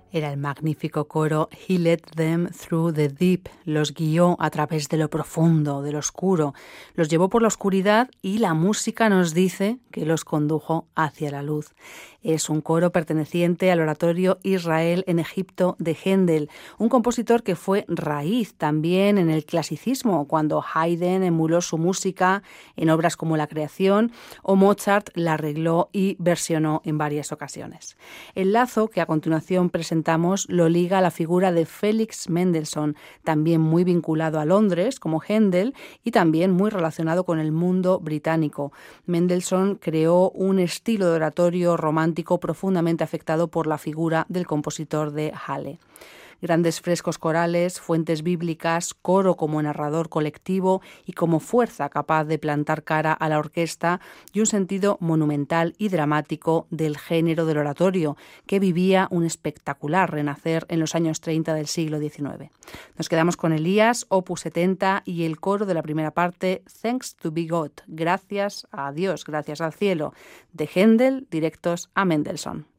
Era el magnífico coro He led them through the deep, los guió a través de lo profundo, de lo oscuro, los llevó por la oscuridad y la música nos dice que los condujo hacia la luz. Es un coro perteneciente al oratorio Israel en Egipto de Händel, un compositor que fue raíz también en el clasicismo, cuando Haydn emuló su música en obras como La Creación o Mozart la arregló y versionó en varias ocasiones. El lazo que a continuación presentamos lo liga a la figura de Felix Mendelssohn, también muy vinculado a Londres como Händel y también muy relacionado con el mundo británico. Mendelssohn creó un estilo de oratorio romántico profundamente afectado por la figura del compositor de Halle. Grandes frescos corales, fuentes bíblicas, coro como narrador colectivo y como fuerza capaz de plantar cara a la orquesta y un sentido monumental y dramático del género del oratorio, que vivía un espectacular renacer en los años 30 del siglo XIX. Nos quedamos con Elías, opus 70 y el coro de la primera parte, Thanks to be God, gracias a Dios, gracias al cielo, de Händel, directos a Mendelssohn.